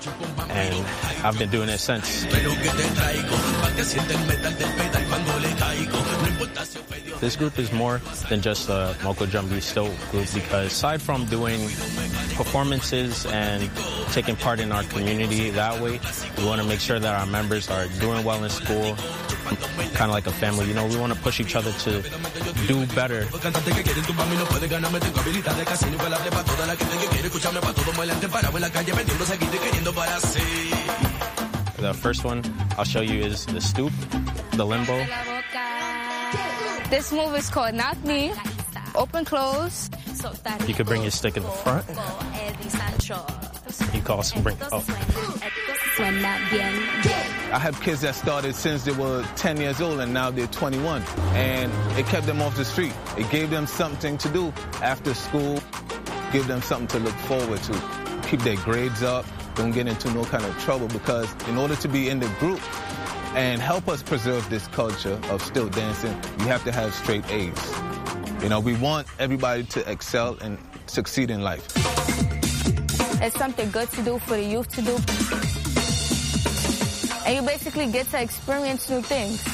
and I've been doing it since. This group is more than just a Mocha Drum Beat Stow group, because aside from doing performances and taking part in our community that way, we want to make sure that our members are doing well in school, kind of like a family. You know, we want to push each other to do better. The first one I'll show you is the stoop, the limbo. This move is called Knock Me, open, close. You could bring your stick in the front. You can also bring it up. I have kids that started since they were 10 years old and now they're 21. And it kept them off the street. It gave them something to do after school, give them something to look forward to. Keep their grades up, don't get into no kind of trouble, because in order to be in the group and help us preserve this culture of still dancing, you have to have straight A's. You know, we want everybody to excel and succeed in life. It's something good to do for the youth to do. And you basically get to experience new things.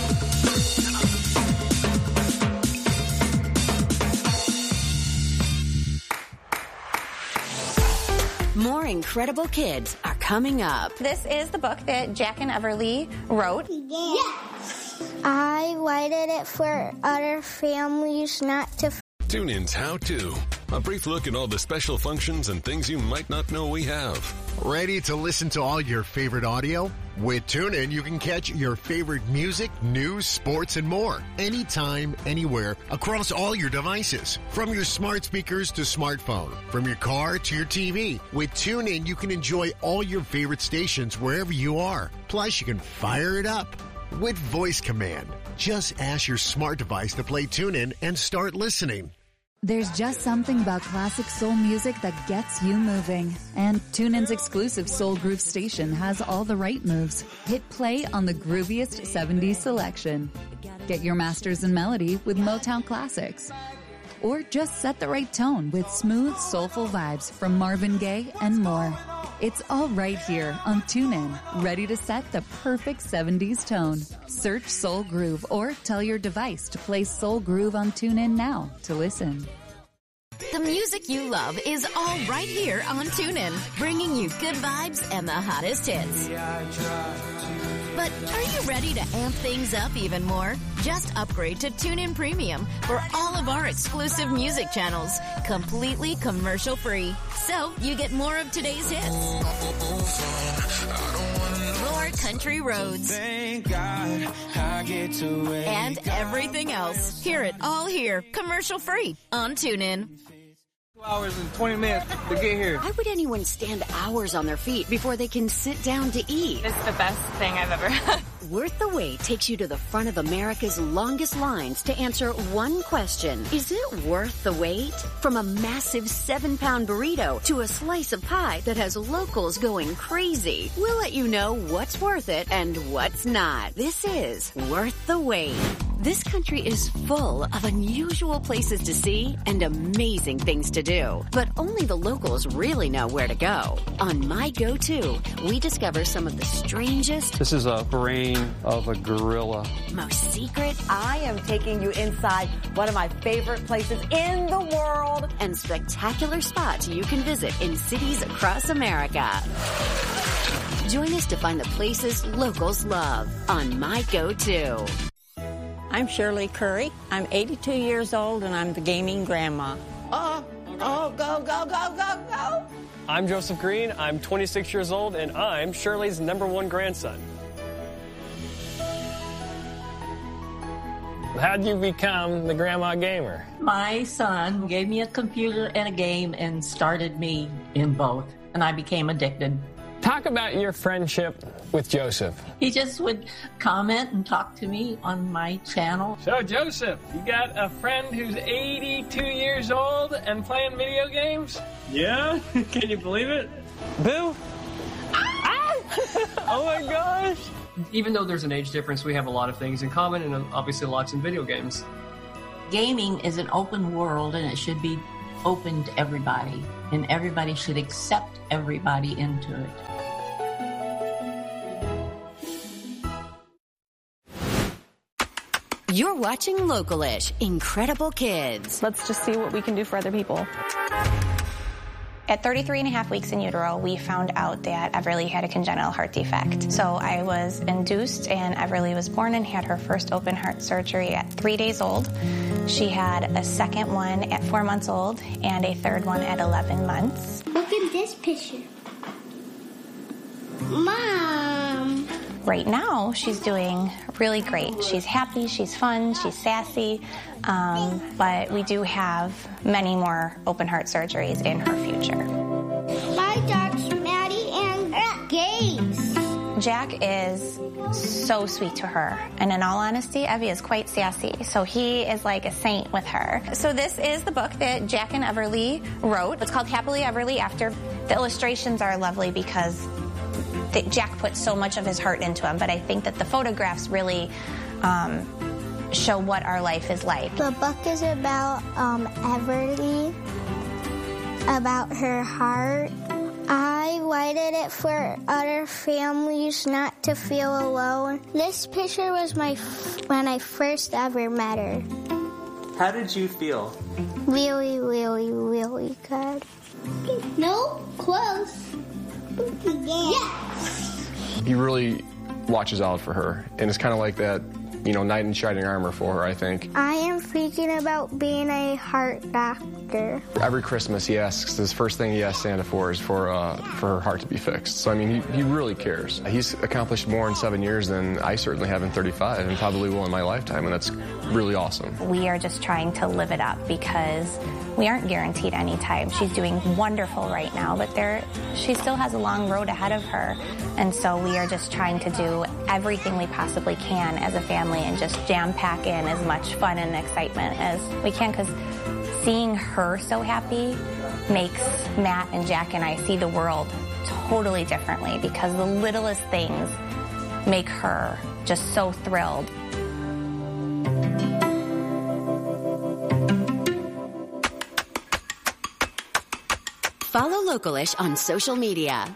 More incredible kids are coming up. This is the book that Jack and Everly wrote. Yes! I wrote it for other families not to. TuneIn's How To. A brief look at all the special functions and things you might not know we have. Ready to listen to all your favorite audio? With TuneIn, you can catch your favorite music, news, sports, and more. Anytime, anywhere, across all your devices. From your smart speakers to smartphone. From your car to your TV. With TuneIn, you can enjoy all your favorite stations wherever you are. Plus, you can fire it up with voice command. Just ask your smart device to play TuneIn and start listening. There's just something about classic soul music that gets you moving. And TuneIn's exclusive Soul Groove station has all the right moves. Hit play on the grooviest 70s selection. Get your masters in melody with Motown classics. Or just set the right tone with smooth, soulful vibes from Marvin Gaye and more. It's all right here on TuneIn, ready to set the perfect 70s tone. Search Soul Groove or tell your device to play Soul Groove on TuneIn now to listen. The music you love is all right here on TuneIn, bringing you good vibes and the hottest hits. But are you ready to amp things up even more? Just upgrade to TuneIn Premium for all of our exclusive music channels, completely commercial-free. So you get more of today's hits, more country roads, and everything else. Hear it all here, commercial-free on TuneIn. 2 hours and 20 minutes to get here. Why would anyone stand hours on their feet before they can sit down to eat? It's the best thing I've ever had. Worth the Wait takes you to the front of America's longest lines to answer one question. Is it worth the wait? From a massive 7-pound burrito to a slice of pie that has locals going crazy. We'll let you know what's worth it and what's not. This is Worth the Wait. This country is full of unusual places to see and amazing things to do. But only the locals really know where to go. On My Go-To, we discover some of the strangest... This is a brain of a gorilla. ...most secret... I am taking you inside one of my favorite places in the world. ...and spectacular spots you can visit in cities across America. Join us to find the places locals love on My Go-To. I'm Shirley Curry. I'm 82 years old, and I'm the gaming grandma. Go, go, go, go, go. I'm Joseph Green. I'm 26 years old, and I'm Shirley's #1 grandson. How'd you become the grandma gamer? My son gave me a computer and a game and started me in both, and I became addicted. Talk about your friendship with Joseph. He just would comment and talk to me on my channel. So, Joseph, you got a friend who's 82 years old and playing video games? Yeah? Can you believe it? Boo! Ah! Oh my gosh! Even though there's an age difference, we have a lot of things in common and obviously lots in video games. Gaming is an open world and it should be open to everybody, and everybody should accept everybody into it. You're watching Localish, Incredible Kids. Let's just see what we can do for other people. At 33 and a half weeks in utero, we found out that Everly had a congenital heart defect. So I was induced, and Everly was born and had her first open heart surgery at 3 days old. She had a second one at 4 months old and a third one at 11 months. Look at this picture. Mom! Right now, she's doing really great. She's happy, she's fun, she's sassy, but we do have many more open heart surgeries in her future. My dog's Maddie and Gaze. Jack is so sweet to her, and in all honesty, Evie is quite sassy, so he is like a saint with her. So this is the book that Jack and Everly wrote. It's called Happily Everly After. The illustrations are lovely because Jack put so much of his heart into them, but I think that the photographs really show what our life is like. The book is about Everly, about her heart. I waited it for other families not to feel alone. This picture was when I first ever met her. How did you feel? Really, really, really good. No, close. Yes. He really watches out for her, and it's kind of like that, knight in shining armor for her, I think. I am thinking about being a heart doctor. Every Christmas he asks, his first thing he asks Santa for is for her heart to be fixed. So, he really cares. He's accomplished more in 7 years than I certainly have in 35, and probably will in my lifetime, and that's really awesome. We are just trying to live it up because we aren't guaranteed any time. She's doing wonderful right now, but she still has a long road ahead of her. And so we are just trying to do everything we possibly can as a family and just jam-pack in as much fun and excitement as we can, because seeing her so happy makes Matt and Jack and I see the world totally differently, because the littlest things make her just so thrilled. Follow Localish on social media.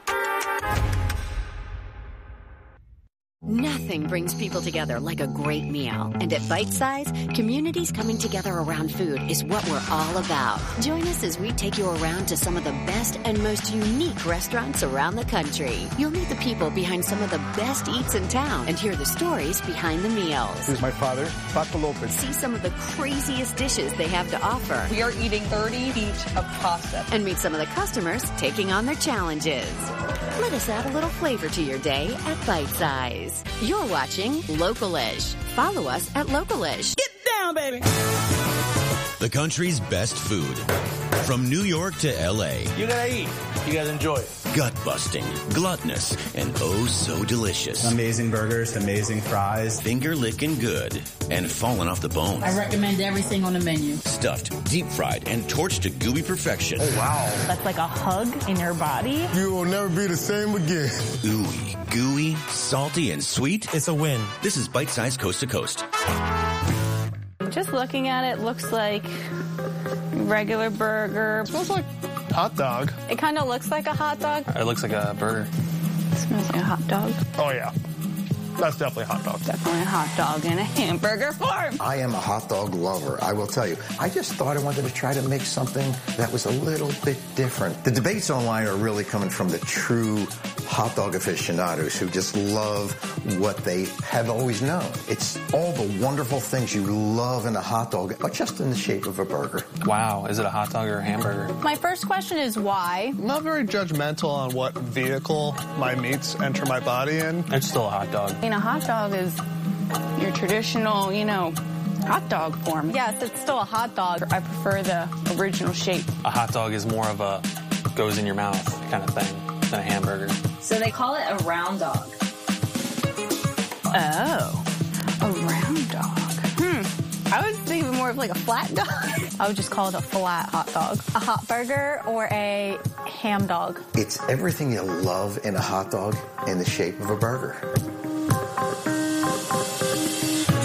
Nothing brings people together like a great meal. And at Bite Size, communities coming together around food is what we're all about. Join us as we take you around to some of the best and most unique restaurants around the country. You'll meet the people behind some of the best eats in town and hear the stories behind the meals. This is my father, Paco Lopez. See some of the craziest dishes they have to offer. We are eating 30 feet of pasta. And meet some of the customers taking on their challenges. Let us add a little flavor to your day at Bite Size. You're watching Localish. Follow us at Localish. Get down, baby! The country's best food. From New York to L.A. You gotta eat. You guys enjoy it. Gut-busting, gluttonous, and oh so delicious. Amazing burgers, amazing fries. Finger-licking good, and falling off the bones. I recommend everything on the menu. Stuffed, deep-fried, and torched to gooey perfection. Oh, wow. That's like a hug in your body. You will never be the same again. Ooey, gooey, salty, and sweet. It's a win. This is Bite Size Coast to Coast. Just looking at it, looks like regular burger. It smells like hot dog. It kind of looks like a hot dog. It looks like a burger. It smells like a hot dog. Oh, yeah. That's definitely a hot dog. Definitely a hot dog in a hamburger form. I am a hot dog lover, I will tell you. I just thought I wanted to try to make something that was a little bit different. The debates online are really coming from the true hot dog aficionados who just love what they have always known. It's all the wonderful things you love in a hot dog, but just in the shape of a burger. Wow, is it a hot dog or a hamburger? My first question is why? I'm not very judgmental on what vehicle my meats enter my body in. It's still a hot dog. A hot dog is your traditional, hot dog form. Yes, it's still a hot dog. I prefer the original shape. A hot dog is more of a goes in your mouth kind of thing than a hamburger. So they call it a round dog. Oh, a round dog. I was thinking more of like a flat dog. I would just call it a flat hot dog. A hot burger or a ham dog. It's everything you love in a hot dog in the shape of a burger.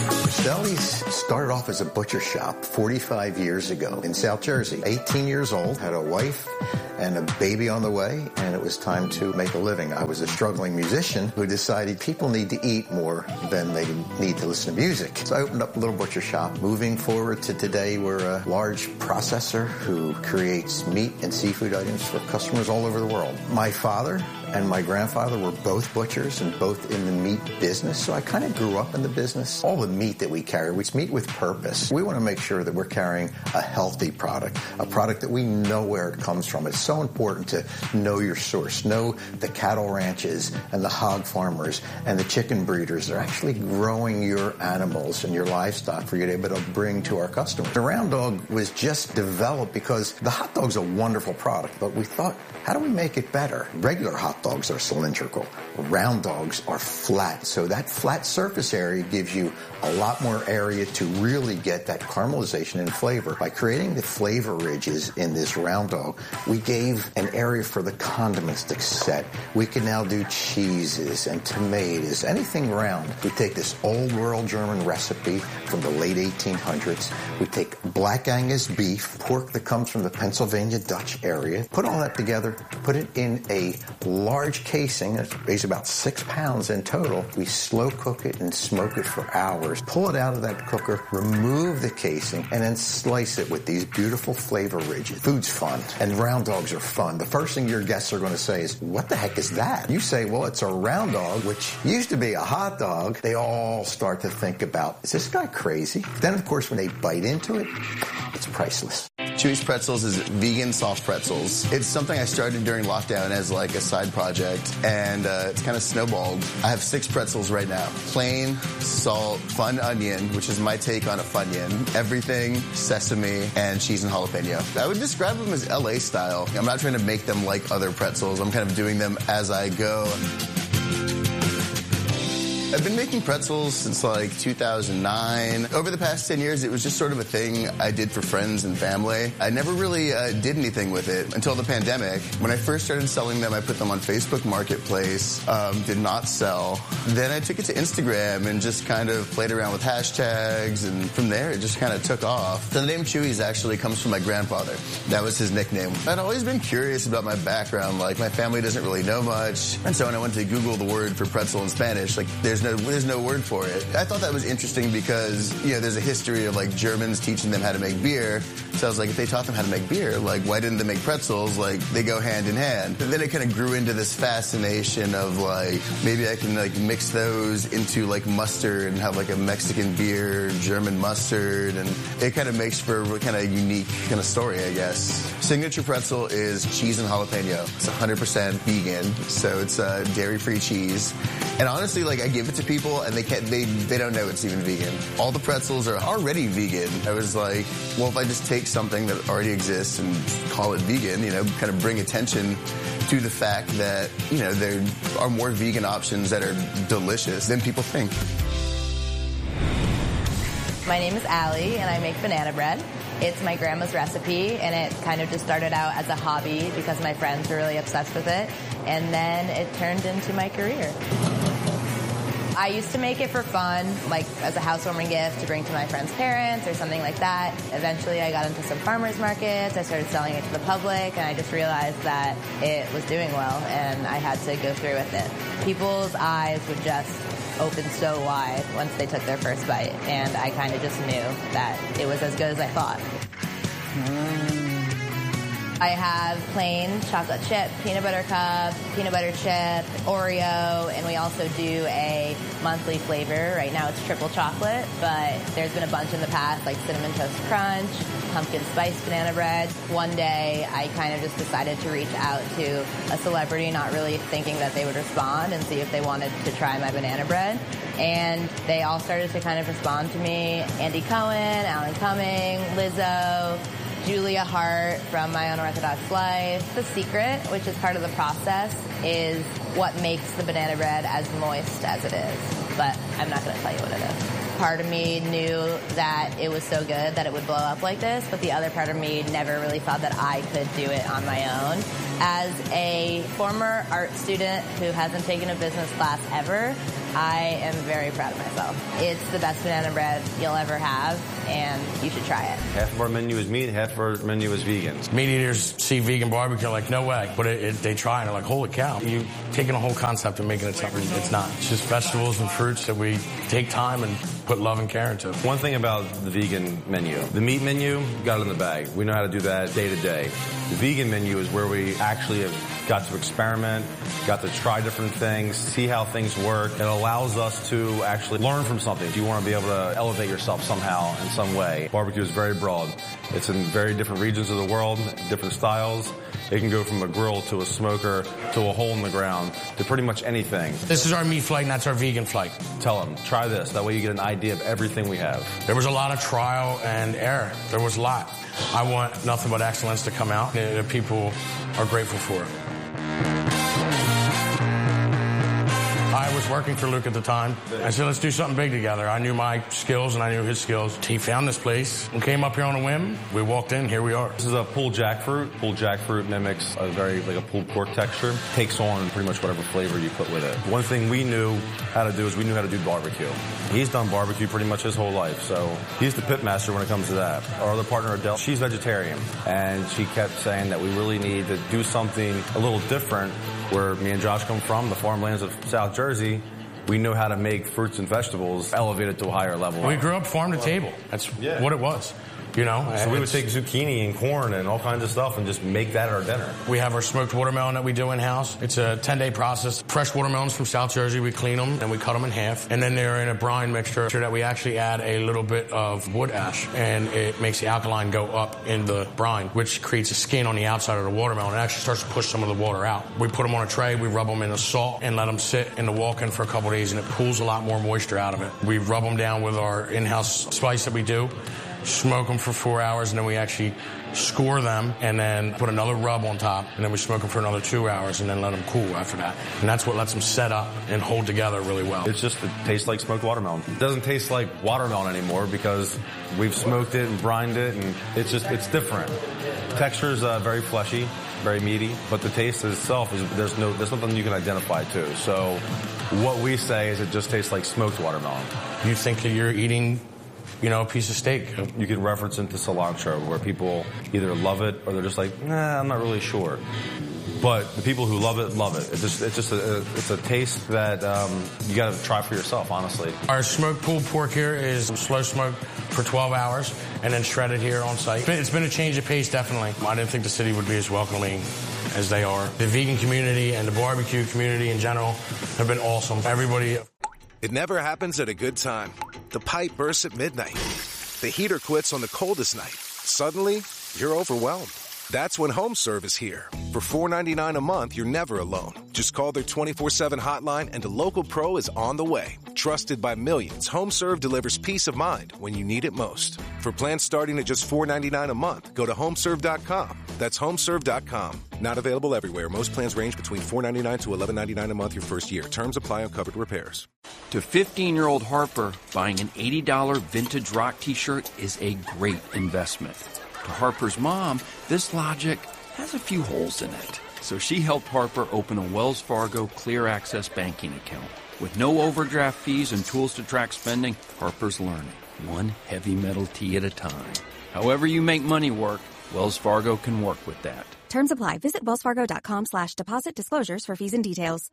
Deli's started off as a butcher shop 45 years ago in South Jersey. 18 years old, had a wife and a baby on the way, and it was time to make a living. I was a struggling musician who decided people need to eat more than they need to listen to music. So I opened up a little butcher shop. Moving forward to today, we're a large processor who creates meat and seafood items for customers all over the world. My father and my grandfather were both butchers and both in the meat business, so I kind of grew up in the business. All the meat that we carry, it's meat with purpose. We want to make sure that we're carrying a healthy product, a product that we know where it comes from. It's so important to know your source, know the cattle ranches and the hog farmers and the chicken breeders. They're actually growing your animals and your livestock for you to be able to bring to our customers. The Round Dog was just developed because the hot dog's a wonderful product, but we thought, how do we make it better? Regular hot dogs are cylindrical. Round dogs are flat. So that flat surface area gives you a lot more area to really get that caramelization and flavor. By creating the flavor ridges in this Round Dog, we gave an area for the condiments to set. We can now do cheeses and tomatoes, anything round. We take this old world German recipe from the late 1800s. We take black Angus beef, pork that comes from the Pennsylvania Dutch area, put all that together, put it in a large casing. It weighs about 6 pounds in total. We slow cook it and smoke it for hours. Pull it out of that cooker, remove the casing, and then slice it with these beautiful flavor ridges. Food's fun, and Round Dogs are fun. The first thing your guests are going to say is, what the heck is that? You say, well, it's a Round Dog, which used to be a hot dog. They all start to think about, is this guy crazy? Then, of course, when they bite into it, it's priceless. Chuy's Pretzels is vegan soft pretzels. It's something I started during lockdown as like a side project, and it's kind of snowballed. I have 6 pretzels right now. Plain, salt, fun onion, which is my take on a Funyun, everything, sesame, and cheese and jalapeno. I would describe them as LA style. I'm not trying to make them like other pretzels. I'm kind of doing them as I go. I've been making pretzels since like 2009. Over the past 10 years, it was just sort of a thing I did for friends and family. I never really did anything with it until the pandemic. When I first started selling them, I put them on Facebook Marketplace, did not sell. Then I took it to Instagram and just kind of played around with hashtags, and from there it just kind of took off. So the name Chuy's actually comes from my grandfather. That was his nickname. I'd always been curious about my background. Like, my family doesn't really know much. And so when I went to Google the word for pretzel in Spanish, like, there's no word for it. I thought that was interesting because, you know, there's a history of like Germans teaching them how to make beer. So I was like, if they taught them how to make beer, like, why didn't they make pretzels? Like, they go hand in hand. And then it kind of grew into this fascination of like, maybe I can like mix those into like mustard and have like a Mexican beer, German mustard, and it kind of makes for a kind of unique kind of story, I guess. Signature pretzel is cheese and jalapeno. It's 100% vegan, so it's dairy-free cheese. And honestly, like, I give it to people and they don't know it's even vegan. All the pretzels are already vegan. I was like, well, if I just take something that already exists and call it vegan, you know, kind of bring attention to the fact that, you know, there are more vegan options that are delicious than people think. My name is Allie, and I make banana bread. It's my grandma's recipe, and it kind of just started out as a hobby because my friends were really obsessed with it, and then it turned into my career. I used to make it for fun, like as a housewarming gift to bring to my friends' parents or something like that. Eventually I got into some farmers markets, I started selling it to the public, and I just realized that it was doing well and I had to go through with it. People's eyes would just open so wide once they took their first bite, and I kind of just knew that it was as good as I thought. I have plain chocolate chip, peanut butter cup, peanut butter chip, Oreo, and we also do a monthly flavor. Right now it's triple chocolate, but there's been a bunch in the past, like Cinnamon Toast Crunch, pumpkin spice banana bread. One day I kind of just decided to reach out to a celebrity, not really thinking that they would respond, and see if they wanted to try my banana bread. And they all started to kind of respond to me. Andy Cohen, Alan Cumming, Lizzo, Julia Hart from My Unorthodox Life. The secret, which is part of the process, is what makes the banana bread as moist as it is. But I'm not going to tell you what it is. Part of me knew that it was so good that it would blow up like this, but the other part of me never really thought that I could do it on my own. As a former art student who hasn't taken a business class ever, I am very proud of myself. It's the best banana bread you'll ever have, and you should try it. Half of our menu is meat, half of our menu is vegan. Meat eaters see vegan barbecue like, no way. But they try and they're like, holy cow. You're taking a whole concept and making it something it's not. It's just vegetables and fruits that we take time and put love and care into. One thing about the vegan menu, the meat menu, got it in the bag. We know how to do that day to day. The vegan menu is where we actually have got to experiment, got to try different things, see how things work. It allows us to actually learn from something. If you want to be able to elevate yourself somehow in some way. Barbecue is very broad. It's in very different regions of the world, different styles. It can go from a grill to a smoker to a hole in the ground to pretty much anything. This is our meat flight and that's our vegan flight. Tell them, try this. That way you get an idea of everything we have. There was a lot of trial and error. There was a lot. I want nothing but excellence to come out that people are grateful for. I was working for Luke at the time. I said, let's do something big together. I knew my skills and I knew his skills. He found this place and came up here on a whim. We walked in, here we are. This is a pulled jackfruit. Pulled jackfruit mimics a very, like a pulled pork texture. Takes on pretty much whatever flavor you put with it. One thing we knew how to do is we knew how to do barbecue. He's done barbecue pretty much his whole life, so he's the pit master when it comes to that. Our other partner, Adele, she's vegetarian, and she kept saying that we really need to do something a little different. Where me and Josh come from, the farmlands of South Jersey, we know how to make fruits and vegetables elevated to a higher level. We grew up farm to table. That's what it was. You know, so we would take zucchini and corn and all kinds of stuff and just make that our dinner. We have our smoked watermelon that we do in-house. It's a 10-day process. Fresh watermelons from South Jersey, we clean them and we cut them in half. And then they're in a brine mixture that we actually add a little bit of wood ash. And it makes the alkaline go up in the brine, which creates a skin on the outside of the watermelon. It actually starts to push some of the water out. We put them on a tray, we rub them in the salt and let them sit in the walk-in for a couple of days, and it pulls a lot more moisture out of it. We rub them down with our in-house spice that we do. Smoke them for 4 hours, and then we actually score them and then put another rub on top, and then we smoke them for another 2 hours and then let them cool after that. And that's what lets them set up and hold together really well. It tastes like smoked watermelon. It doesn't taste like watermelon anymore because we've smoked it and brined it, and it's different. Texture is very fleshy, very meaty, but the taste itself is there's nothing you can identify to. So what we say is it just tastes like smoked watermelon. You think that you're eating, you know, a piece of steak. You can reference into cilantro, where people either love it or they're just like, nah, I'm not really sure. But the people who love it, love it. It's a taste that you got to try for yourself, honestly. Our smoked pulled pork here is slow smoked for 12 hours and then shredded here on site. It's been a change of pace, definitely. I didn't think the city would be as welcoming as they are. The vegan community and the barbecue community in general have been awesome. Everybody. It never happens at a good time. The pipe bursts at midnight. The heater quits on the coldest night. Suddenly, you're overwhelmed. That's when HomeServe is here. For $4.99 a month, you're never alone. Just call their 24/7 hotline and a local pro is on the way. Trusted by millions, HomeServe delivers peace of mind when you need it most. For plans starting at just $4.99 a month, go to HomeServe.com. That's HomeServe.com. Not available everywhere. Most plans range between $4.99 to $11.99 a month your first year. Terms apply on covered repairs. To 15-year-old Harper, buying an $80 vintage rock t-shirt is a great investment. To Harper's mom, this logic has a few holes in it. So she helped Harper open a Wells Fargo Clear Access banking account. With no overdraft fees and tools to track spending, Harper's learning, one heavy metal tea at a time. However you make money work, Wells Fargo can work with that. Terms apply. Visit wellsfargo.com/deposit disclosures for fees and details.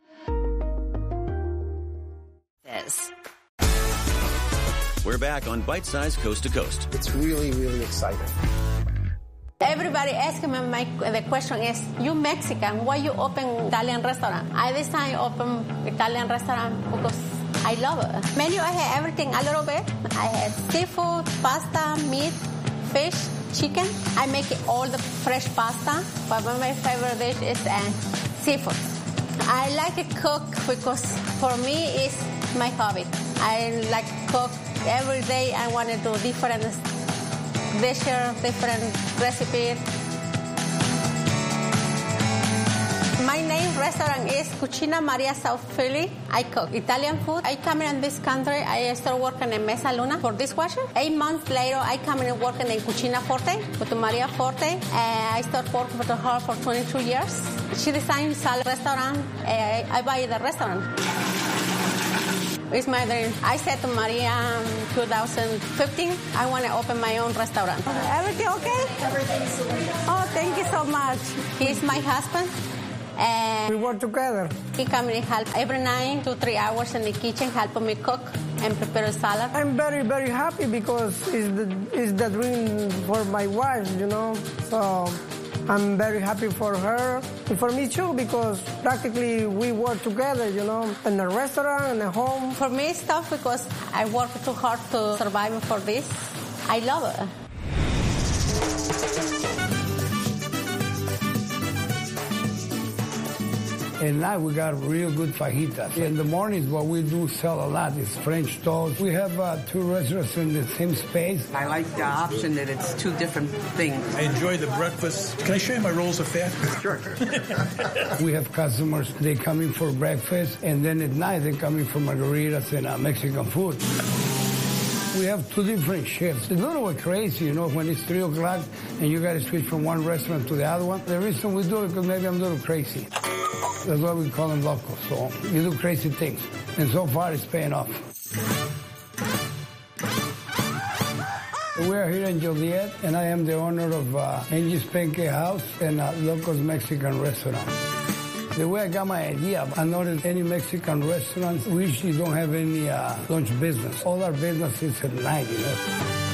We're back on Bite Size Coast to Coast. It's really, really exciting. Everybody asking me, the question is, you Mexican, why you open Italian restaurant? I decided to open Italian restaurant because I love it. Menu, I have everything a little bit. I have seafood, pasta, meat, fish, chicken. I make all the fresh pasta, but my favorite dish is seafood. I like to cook because for me it's my hobby. I like to cook every day. I want to do different dishes, different recipes. My My name restaurant is Cucina Maria South Philly. I cook Italian food. I come in this country. I start working in Mesa Luna for dishwasher. 8 months later, I come in working in Cucina Forte with Maria Forte. I start working with her for 22 years. She designed salad restaurant. I buy the restaurant. It's my dream. I said to Maria in 2015, I want to open my own restaurant. Everything okay? Everything's Oh, thank you so much. He's my husband. And we work together. He comes and help every night, 2 to 3 hours in the kitchen, helping me cook and prepare a salad. I'm very, very happy because it's the dream for my wife, you know. So I'm very happy for her and for me too because practically we work together, you know, in a restaurant, in a home. For me it's tough because I work too hard to survive for this. I love it. At night, we got real good fajitas. In the mornings, what we do sell a lot is French toast. We have 2 restaurants in the same space. I like the option that it's 2 different things. I enjoy the breakfast. Can I show you my rolls of fat? Sure. We have customers, they come in for breakfast, and then at night, they come in for margaritas and Mexican food. We have 2 different shifts. It's a little bit crazy, you know, when it's 3 o'clock and you got to switch from one restaurant to the other one. The reason we do it is because maybe I'm a little crazy. That's why we call them locals. So you do crazy things. And so far, it's paying off. We are here in Joliet, and I am the owner of Angie's Pancake House and Locos Mexican Restaurant. The way I got my idea, I noticed any Mexican restaurants, we usually don't have any lunch business. All our business is at night, you know.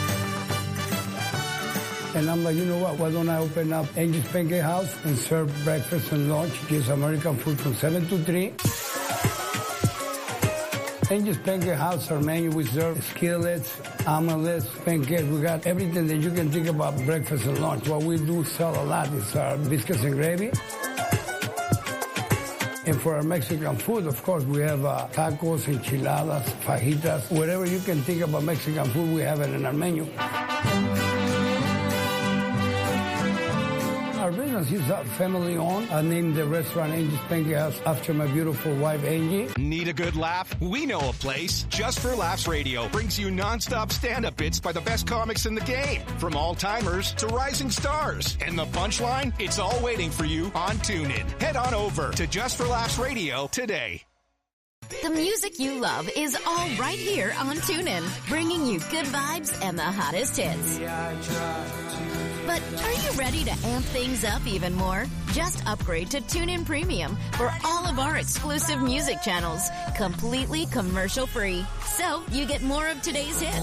And I'm like, you know what, why don't I open up Angie's Pancake House and serve breakfast and lunch, gives American food from 7 to 3. Angie's Pancake House, our menu, we serve skillets, omelets, pancakes. We got everything that you can think about breakfast and lunch. What we do sell a lot is our biscuits and gravy. And for our Mexican food, of course, we have tacos, enchiladas, fajitas. Whatever you can think about Mexican food, we have it in our menu. Our business is family-owned. I named the restaurant Angie's Pancake House after my beautiful wife, Angie. Need a good laugh? We know a place. Just for Laughs Radio brings you nonstop stand-up bits by the best comics in the game, from all-timers to rising stars. And the punchline? It's all waiting for you on TuneIn. Head on over to Just for Laughs Radio today. The music you love is all right here on TuneIn, bringing you good vibes and the hottest hits. But are you ready to amp things up even more? Just upgrade to TuneIn Premium for all of our exclusive music channels, completely commercial-free. So you get more of today's hits,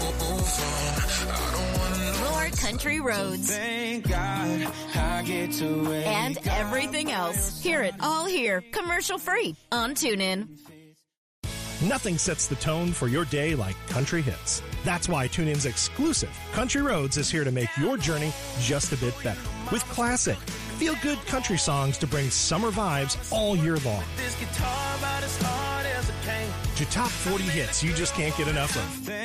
more country roads, and everything else. Hear it all here, commercial-free on TuneIn. Nothing sets the tone for your day like country hits. That's why TuneIn's exclusive Country Roads is here to make your journey just a bit better. With classic, feel-good country songs to bring summer vibes all year long. To top 40 hits you just can't get enough of.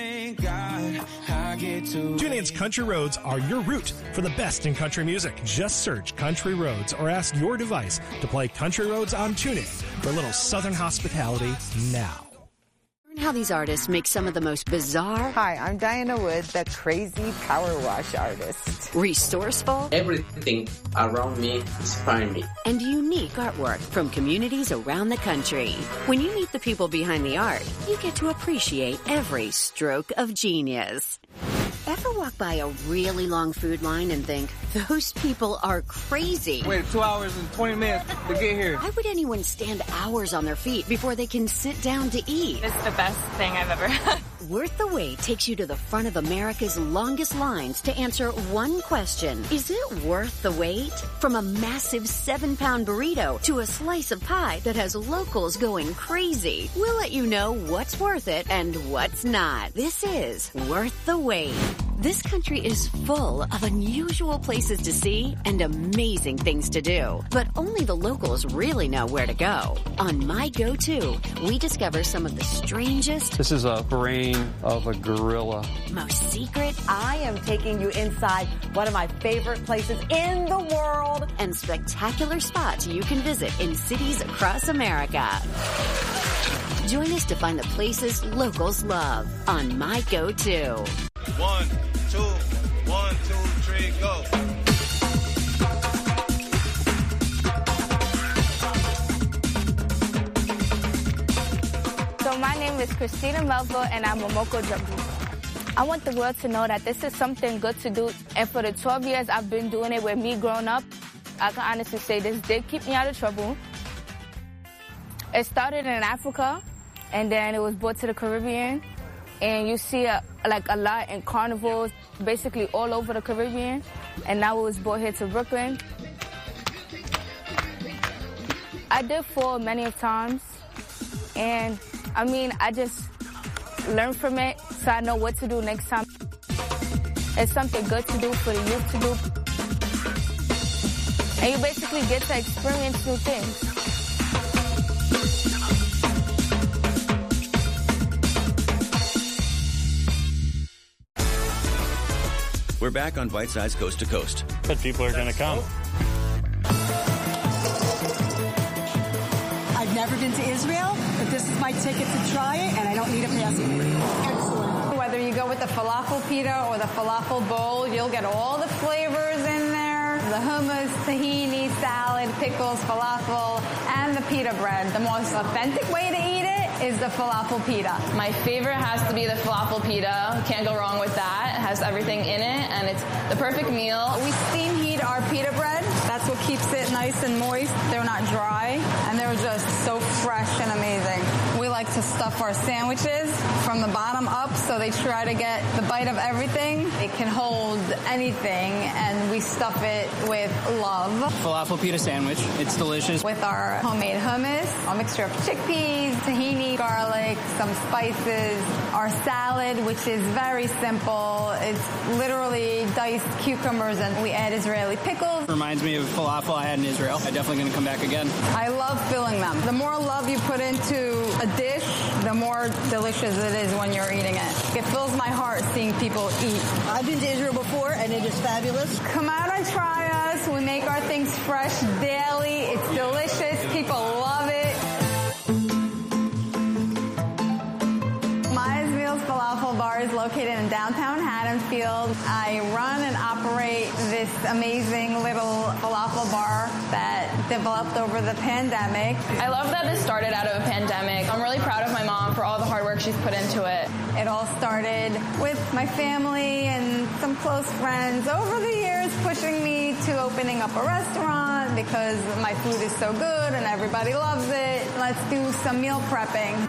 TuneIn's Country Roads are your route for the best in country music. Just search Country Roads or ask your device to play Country Roads on TuneIn for a little southern hospitality now. How these artists make some of the most bizarre. Hi, I'm Diana Wood, the crazy power wash artist. Resourceful. Everything around me inspires me. And unique artwork from communities around the country. When you meet the people behind the art, you get to appreciate every stroke of genius. Ever walk by a really long food line and think, those people are crazy? Wait 2 hours and 20 minutes to get here. Why would anyone stand hours on their feet before they can sit down to eat? It's the best thing I've ever had. Worth the Wait takes you to the front of America's longest lines to answer one question. Is it worth the wait? From a massive 7-pound burrito to a slice of pie that has locals going crazy, we'll let you know what's worth it and what's not. This is Worth the Wait. This country is full of unusual places to see and amazing things to do. But only the locals really know where to go. On My Go-To, we discover some of the strangest... This is a brain of a gorilla. ...most secret... I am taking you inside one of my favorite places in the world. ...and spectacular spots you can visit in cities across America. Join us to find the places locals love on My Go-To. 1, 2, 1, 2, 3, go. So my name is Christina Melville, and I'm a Moko Jambu. I want the world to know that this is something good to do, and for the 12 years I've been doing it with me growing up, I can honestly say this did keep me out of trouble. It started in Africa, and then it was brought to the Caribbean. And you see a lot in carnivals, basically all over the Caribbean. And now it was brought here to Brooklyn. I did fall many times. And, I mean, I just learned from it so I know what to do next time. It's something good to do for the youth to do. And you basically get to experience new things. We're back on Bite Size Coast to Coast. But people are going to come. I've never been to Israel, but this is my ticket to try it, and I don't need a passport. Excellent. Whether you go with the falafel pita or the falafel bowl, you'll get all the flavors in there. The hummus, tahini, salad, pickles, falafel, and the pita bread. The most authentic way to eat it is the falafel pita. My favorite has to be the falafel pita. Can't go wrong with that. It has everything in it, and it's the perfect meal. We steam heat our pita bread. That's what keeps it nice and moist. They're not dry, and they're just so fresh and amazing. We like to stuff our sandwiches from the bottom up, so they try to get the bite of everything. It can hold anything, and we stuff it with love. Falafel pita sandwich. It's delicious. With our homemade hummus, a mixture of chickpeas, tahini, garlic, some spices, our salad, which is very simple. It's literally diced cucumbers, and we add Israeli pickles. Reminds me of falafel I had in Israel. I'm definitely going to come back again. I love filling them. The more love you put into a dish, the more delicious it is when you're eating it. It fills my heart seeing people eat. I've been to Israel before, and it is fabulous. Come out and try us. We make our things fresh daily. It's delicious. People love it. Maya's Meals Falafel Bar is located in downtown Haddonfield. I run and operate this amazing little falafel bar that developed over the pandemic. I love that this started out of a pandemic. I'm really proud of my mom for all the hard work she's put into it. It all started with my family and some close friends over the years pushing me to opening up a restaurant because my food is so good and everybody loves it. Let's do some meal prepping.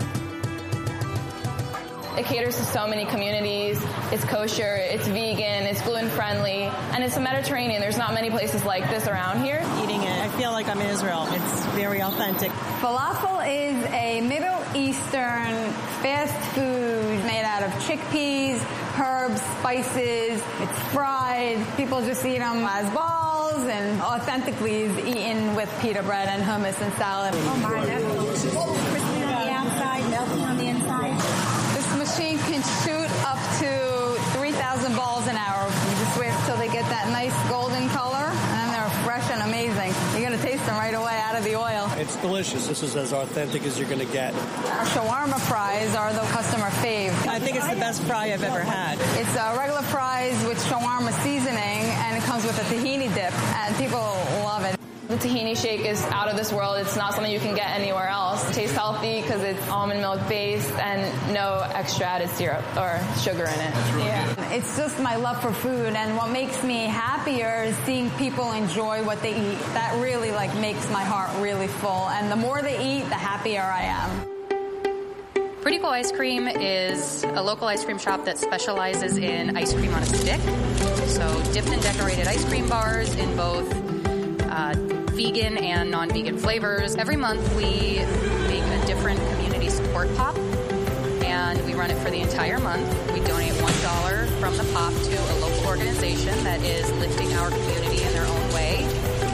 It caters to so many communities. It's kosher, it's vegan, it's gluten-friendly, and it's Mediterranean. There's not many places like this around here. Eating it, I feel like I'm in Israel. It's very authentic. Falafel is a Middle Eastern fast food made out of chickpeas, herbs, spices. It's fried. People just eat them as balls, and authentically is eaten with pita bread and hummus and salad. Oh my, that's delicious. Crispy on the outside, melting on the inside. Machine can shoot up to 3,000 balls an hour. You just wait until they get that nice golden color, and then they're fresh and amazing. You're going to taste them right away out of the oil. It's delicious. This is as authentic as you're going to get. Our shawarma fries are the customer fave. I think it's the best fry I've ever had. It's regular fries with shawarma seasoning, and it comes with a tahini dip, and people love it. The tahini shake is out of this world. It's not something you can get anywhere else. It tastes healthy because it's almond milk based and no extra added syrup or sugar in it. Yeah. It's just my love for food, and what makes me happier is seeing people enjoy what they eat. That really makes my heart really full, and the more they eat, the happier I am. Pretty Cool Ice Cream is a local ice cream shop that specializes in ice cream on a stick. So dipped and decorated ice cream bars in both vegan and non-vegan flavors. Every month we make a different community support pop, and we run it for the entire month. We donate $1 dollar from the pop to a local organization that is lifting our community in their own way.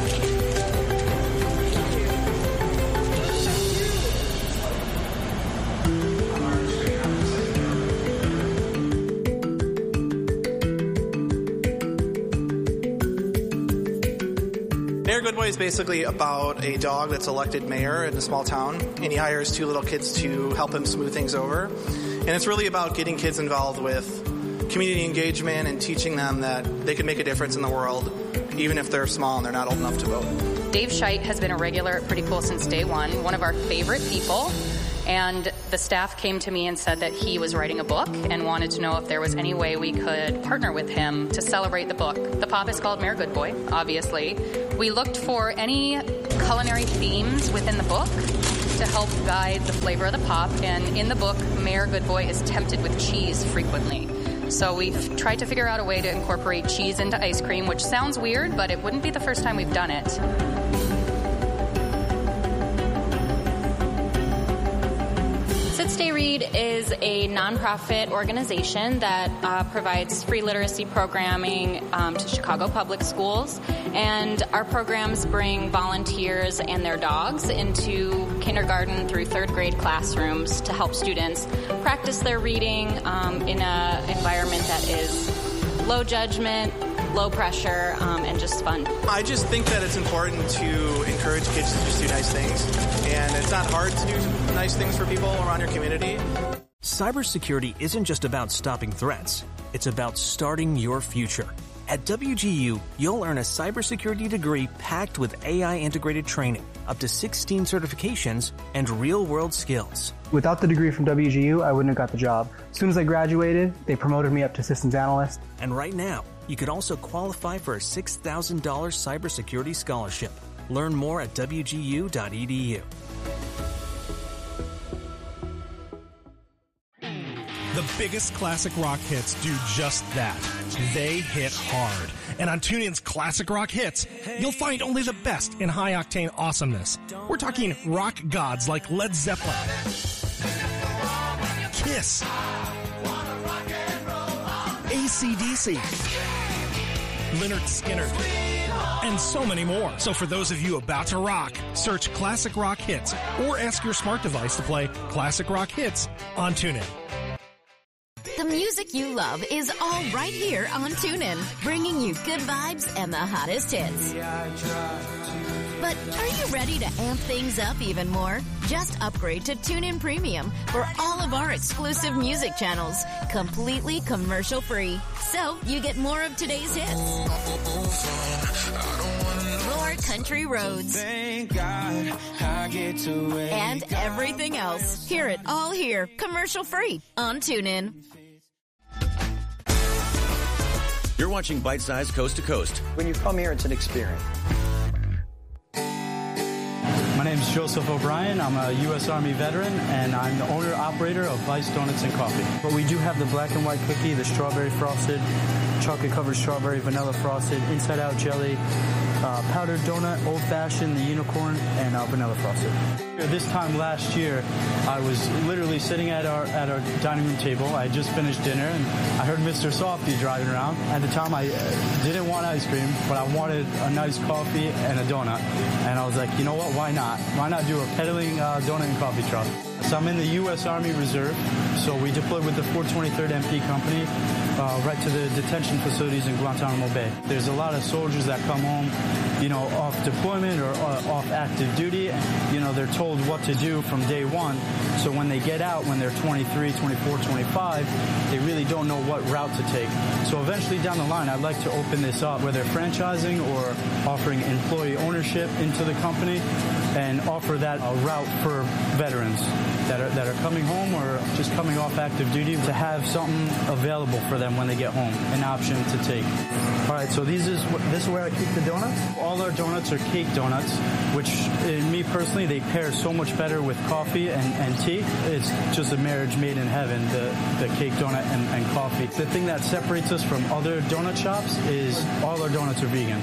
Mayor Good Boy is basically about a dog that's elected mayor in a small town, and he hires 2 little kids to help him smooth things over. And it's really about getting kids involved with community engagement and teaching them that they can make a difference in the world, even if they're small and they're not old enough to vote. Dave Scheidt has been a regular at Pretty Cool since day one of our favorite people. And the staff came to me and said that he was writing a book and wanted to know if there was any way we could partner with him to celebrate the book. The pop is called Mayor Good Boy, obviously. We looked for any culinary themes within the book to help guide the flavor of the pop. And in the book, Mayor Good Boy is tempted with cheese frequently. So we've tried to figure out a way to incorporate cheese into ice cream, which sounds weird, but it wouldn't be the first time we've done it. Stay Read is a nonprofit organization that provides free literacy programming to Chicago public schools. And our programs bring volunteers and their dogs into kindergarten through 3rd grade classrooms to help students practice their reading in an environment that is low judgment, low pressure, and just fun. I just think that it's important to encourage kids to just do nice things. And it's not hard to do nice things for people around your community. Cybersecurity isn't just about stopping threats. It's about starting your future. At WGU, you'll earn a cybersecurity degree packed with AI-integrated training, up to 16 certifications, and real-world skills. Without the degree from WGU, I wouldn't have got the job. As soon as I graduated, they promoted me up to systems analyst. And right now, you could also qualify for a $6,000 cybersecurity scholarship. Learn more at wgu.edu. The biggest classic rock hits do just that. They hit hard. And on TuneIn's Classic Rock Hits, you'll find only the best in high-octane awesomeness. We're talking rock gods like Led Zeppelin, Kiss, AC/DC, Lynyrd Skynyrd, and so many more. So for those of you about to rock, search Classic Rock Hits or ask your smart device to play Classic Rock Hits on TuneIn. The music you love is all right here on TuneIn, bringing you good vibes and the hottest hits. But are you ready to amp things up even more? Just upgrade to TuneIn Premium for all of our exclusive music channels, completely commercial-free. So you get more of today's hits, more country roads, and everything else. Hear it all here, commercial-free on TuneIn. You're watching Bite Size Coast to Coast. When you come here, it's an experience. My name is Joseph O'Brien. I'm a U.S. Army veteran, and I'm the owner-operator of Vice Donuts and Coffee. But we do have the black and white cookie, the strawberry frosted, chocolate-covered strawberry, vanilla frosted, inside-out jelly, powdered donut, old-fashioned, the unicorn, and vanilla frosted. This time last year, I was literally sitting at our dining room table. I had just finished dinner, and I heard Mr. Softy driving around. At the time, I didn't want ice cream, but I wanted a nice coffee and a donut. And I was like, you know what, why not? Why not do a peddling donut and coffee truck? So I'm in the U.S. Army Reserve, so we deployed with the 423rd MP Company right to the detention facilities in Guantanamo Bay. There's a lot of soldiers that come home, you know, off deployment or off active duty. You know, they're told what to do from day one. So when they get out, when they're 23, 24, 25, they really don't know what route to take. So eventually down the line, I'd like to open this up, whether franchising or offering employee ownership into the company, and offer that route for veterans that are coming home or just coming off active duty to have something available for them when they get home, an option to take. All right, so this is where I keep the donuts. All our donuts are cake donuts, which me personally, they pair so much better with coffee and tea. It's just a marriage made in heaven, the cake donut and coffee. The thing that separates us from other donut shops is all our donuts are vegan.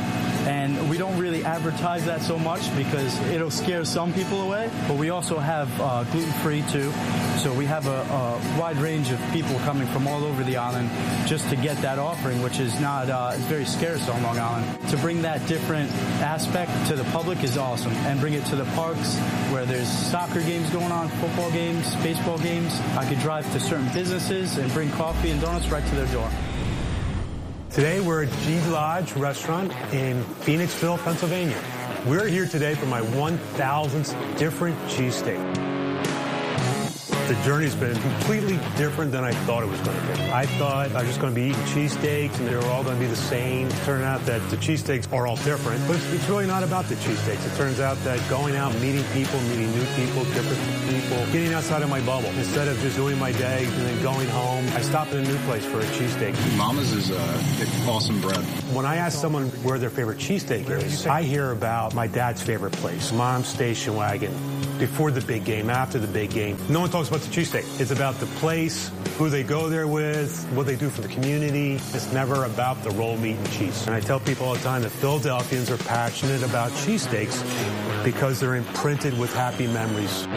And we don't really advertise that so much because it'll scare some people away. But we also have gluten-free too. So we have a wide range of people coming from all over the island just to get that offering, which is not it's very scarce on Long Island. To bring that different aspect to the public is awesome, and bring it to the parks where there's soccer games going on, football games, baseball games. I could drive to certain businesses and bring coffee and donuts right to their door. Today we're at G Lodge Restaurant in Phoenixville, Pennsylvania. We're here today for my 1,000th different cheesesteak. The journey's been completely different than I thought it was going to be. I thought I was just going to be eating cheesesteaks and they were all going to be the same. It turned out that the cheesesteaks are all different, but it's really not about the cheesesteaks. It turns out that going out, meeting people, meeting new people, different people, getting outside of my bubble. Instead of just doing my day and then going home, I stopped at a new place for a cheesesteak. Mama's is awesome bread. When I ask someone where their favorite cheesesteak is, I hear about my dad's favorite place, Mom's Station Wagon. Before the big game, after the big game. No one talks about the cheesesteak. It's about the place, who they go there with, what they do for the community. It's never about the roll, meat, and cheese. And I tell people all the time that Philadelphians are passionate about cheesesteaks because they're imprinted with happy memories.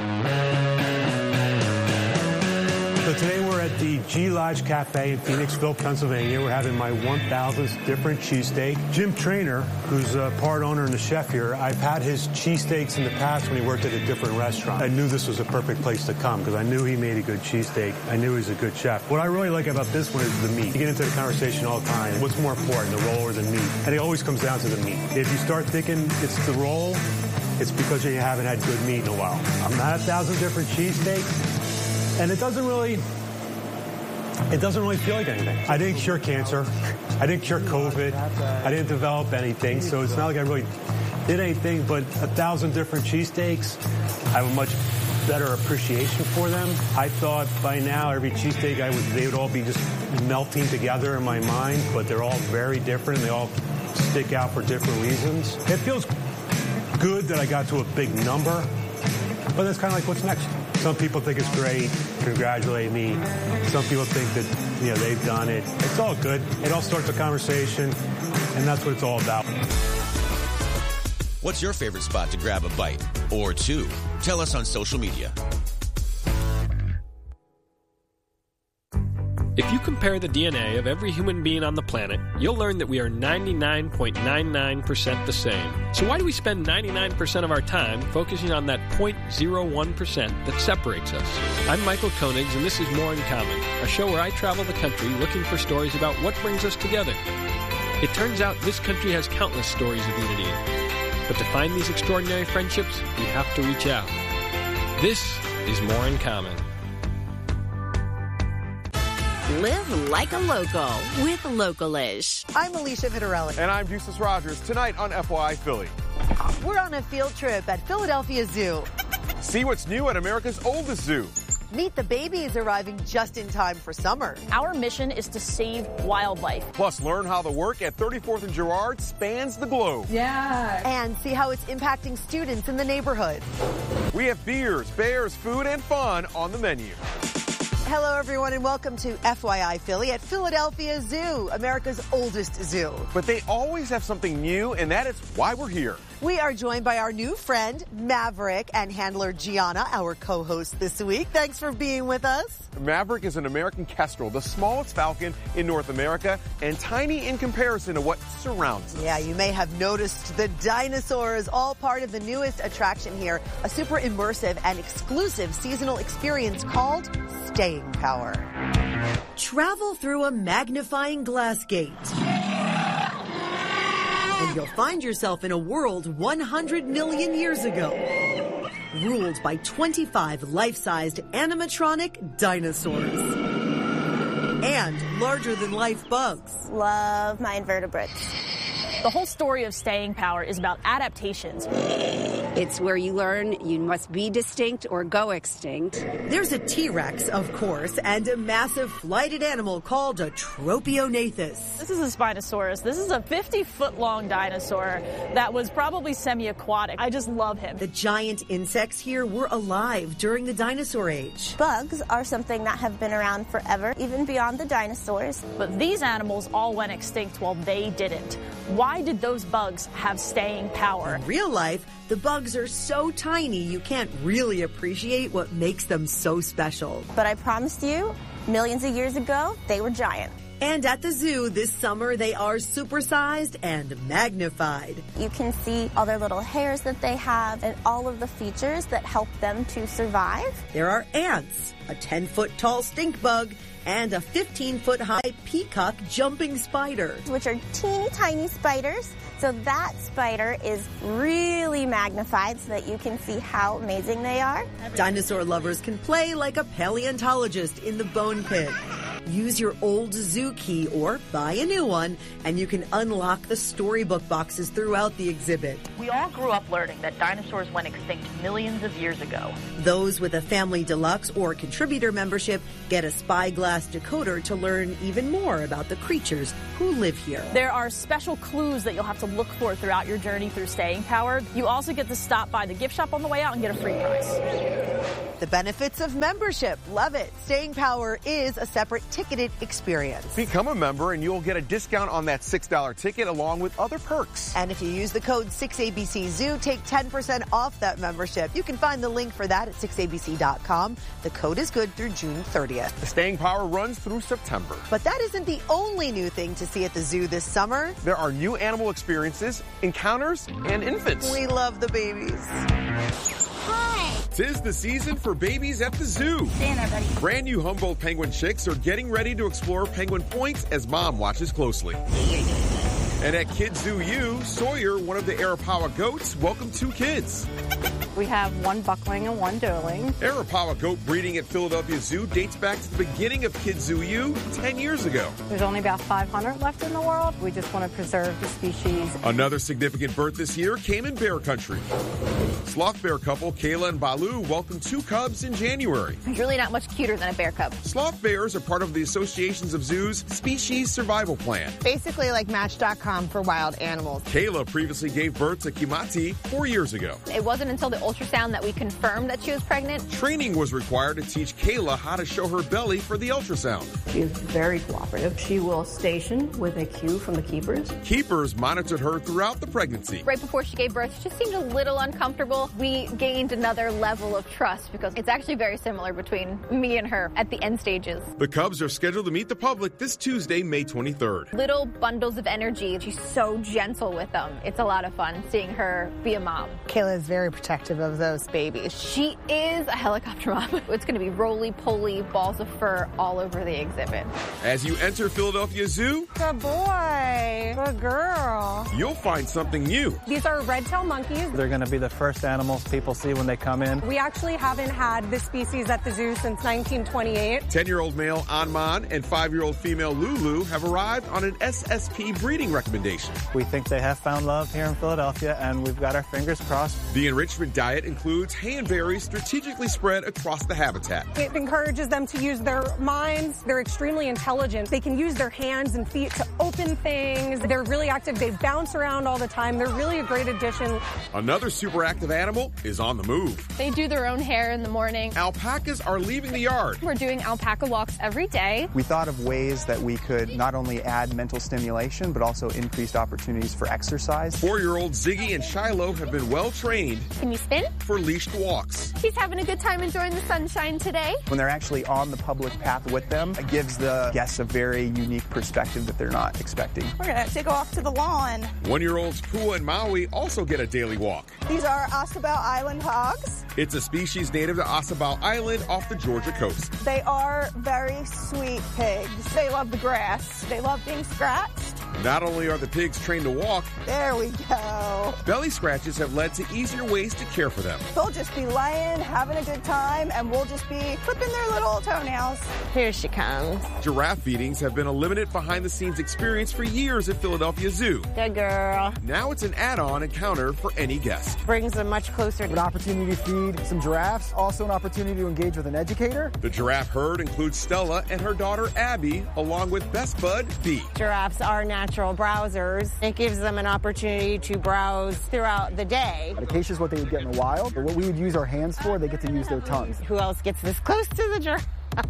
So today we're at the G Lodge Cafe in Phoenixville, Pennsylvania. We're having my 1,000th different cheesesteak. Jim Trainer, who's a part owner and the chef here, I've had his cheesesteaks in the past when he worked at a different restaurant. I knew this was a perfect place to come because I knew he made a good cheesesteak. I knew he was a good chef. What I really like about this one is the meat. You get into the conversation all the time. What's more important, the roll or the meat? And it always comes down to the meat. If you start thinking it's the roll, it's because you haven't had good meat in a while. I'm not 1,000 different cheesesteaks. And it doesn't really feel like anything. I didn't cure cancer. I didn't cure COVID. I didn't develop anything. So it's not like I really did anything, but 1,000 different cheesesteaks. I have a much better appreciation for them. I thought by now every cheesesteak they would all be just melting together in my mind, but they're all very different and they all stick out for different reasons. It feels good that I got to a big number, but that's kind of like what's next. Some people think it's great, congratulate me. Some people think that, they've done it. It's all good. It all starts a conversation, and that's what it's all about. What's your favorite spot to grab a bite or two? Tell us on social media. If you compare the DNA of every human being on the planet, you'll learn that we are 99.99% the same. So why do we spend 99% of our time focusing on that 0.01% that separates us? I'm Michael Koenigs, and this is More in Common, a show where I travel the country looking for stories about what brings us together. It turns out this country has countless stories of unity. But to find these extraordinary friendships, we have to reach out. This is More in Common. Live like a local with Localish. I'm Alicia Vitarelli. And I'm Eustace Rogers. Tonight on FYI Philly. We're on a field trip at Philadelphia Zoo. See what's new at America's oldest zoo. Meet the babies arriving just in time for summer. Our mission is to save wildlife. Plus, learn how the work at 34th and Girard spans the globe. Yeah. And see how it's impacting students in the neighborhood. We have beers, bears, food, and fun on the menu. Hello, everyone, and welcome to FYI Philly at Philadelphia Zoo, America's oldest zoo. But they always have something new, and that is why we're here. We are joined by our new friend, Maverick, and handler Gianna, our co-host this week. Thanks for being with us. Maverick is an American kestrel, the smallest falcon in North America, and tiny in comparison to what surrounds us. Yeah, you may have noticed the dinosaurs, all part of the newest attraction here, a super immersive and exclusive seasonal experience called Staying Power. Travel through a magnifying glass gate, and you'll find yourself in a world 100 million years ago, ruled by 25 life-sized animatronic dinosaurs and larger-than-life bugs. Love my invertebrates. The whole story of Staying Power is about adaptations. It's where you learn you must be distinct or go extinct. There's a T-Rex, of course, and a massive flighted animal called a Tropionathus. This is a Spinosaurus. This is a 50-foot-long dinosaur that was probably semi-aquatic. I just love him. The giant insects here were alive during the dinosaur age. Bugs are something that have been around forever, even beyond the dinosaurs. But these animals all went extinct while they didn't. Why did those bugs have staying power? In real life, the bugs are so tiny you can't really appreciate what makes them so special. But I promised you, millions of years ago, they were giant. And at the zoo this summer, they are supersized and magnified. You can see all their little hairs that they have and all of the features that help them to survive. There are ants, a 10-foot-tall stink bug, and a 15-foot-high peacock jumping spider. Which are teeny tiny spiders. So that spider is really magnified so that you can see how amazing they are. Dinosaur lovers can play like a paleontologist in the bone pit. Use your old zoo key or buy a new one, and you can unlock the storybook boxes throughout the exhibit. We all grew up learning that dinosaurs went extinct millions of years ago. Those with a Family Deluxe or contributor membership get a Spyglass decoder to learn even more about the creatures who live here. There are special clues that you'll have to look for throughout your journey through Staying Power. You also get to stop by the gift shop on the way out and get a free prize. The benefits of membership. Love it. Staying Power is a separate ticketed experience. Become a member and you'll get a discount on that $6 ticket along with other perks. And if you use the code 6ABCZoo, take 10% off that membership. You can find the link for that at 6abc.com. The code is good through June 30th. The Staying Power runs through September. But that isn't the only new thing to see at the zoo this summer. There are new animal experiences, encounters, and infants. We love the babies. Hi. 'Tis the season for babies at the zoo. Stand there, buddy. Brand new Humboldt penguin chicks are getting ready to explore Penguin Point as mom watches closely. And at Kids Zoo U, Sawyer, one of the Arapawa goats, welcomed 2 kids. We have one buckling and one doeling. Arapawa goat breeding at Philadelphia Zoo dates back to the beginning of Kids Zoo U 10 years ago. There's only about 500 left in the world. We just want to preserve the species. Another significant birth this year came in bear country. Sloth bear couple Kayla and Balu welcomed 2 cubs in January. He's really not much cuter than a bear cub. Sloth bears are part of the Associations of Zoos Species Survival Plan. Basically like Match.com for wild animals. Kayla previously gave birth to Kimati 4 years ago. It wasn't until the ultrasound that we confirmed that she was pregnant. Training was required to teach Kayla how to show her belly for the ultrasound. She is very cooperative. She will station with a cue from the keepers. Keepers monitored her throughout the pregnancy. Right before she gave birth, she just seemed a little uncomfortable. We gained another level of trust because it's actually very similar between me and her at the end stages. The cubs are scheduled to meet the public this Tuesday, May 23rd. Little bundles of energy. She's so gentle with them. It's a lot of fun seeing her be a mom. Kayla is very protective of those babies. She is a helicopter mom. It's going to be roly-poly balls of fur all over the exhibit. As you enter Philadelphia Zoo, good boy, good girl, you'll find something new. These are red-tailed monkeys. They're going to be the first animals people see when they come in. We actually haven't had this species at the zoo since 1928. 10-year-old male Anman and 5-year-old female Lulu have arrived on an SSP breeding recommendation. We think they have found love here in Philadelphia, and we've got our fingers crossed. The enrichment diet includes hay and berries strategically spread across the habitat. It encourages them to use their minds. They're extremely intelligent. They can use their hands and feet to open things. They're really active. They bounce around all the time. They're really a great addition. Another super active animal is on the move. They do their own hair in the morning. Alpacas are leaving the yard. We're doing alpaca walks every day. We thought of ways that we could not only add mental stimulation, but also increased opportunities for exercise. 4-year-old Ziggy and Shiloh have been well trained. Can you spin? For leashed walks. He's having a good time enjoying the sunshine today. When they're actually on the public path with them, it gives the guests a very unique perspective that they're not expecting. We're going to take off to the lawn. 1-year-olds Pua and Maui also get a daily walk. These are Ossabaw Island hogs. It's a species native to Ossabaw Island off the Georgia coast. They are very sweet pigs. They love the grass. They love being scratched. Not only are the pigs trained to walk, there we go. Belly scratches have led to easier ways to care for them. They'll just be laying, having a good time, and we'll just be clipping their little toenails. Here she comes. Giraffe feedings have been a limited behind-the-scenes experience for years at Philadelphia Zoo. Good girl. Now it's an add-on encounter for any guest. Brings them much closer. An opportunity to feed some giraffes, also an opportunity to engage with an educator. The giraffe herd includes Stella and her daughter Abby, along with best bud Bee. Giraffes are natural browsers. It gives them an opportunity to browse throughout the day. Acacia is what they would get in the wild, but what we would use our hands for, they get to use their tongues. Who else gets this close to the giraffe?